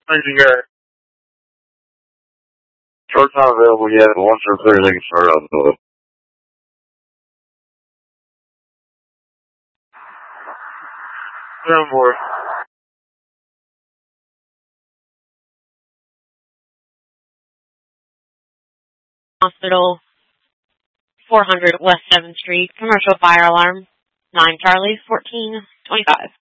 Thank you, Gary. Short time available yet, but once they're clear, they can start up. More. Hospital, 400 West 7th Street, commercial fire alarm, 9 Charlie, 1425.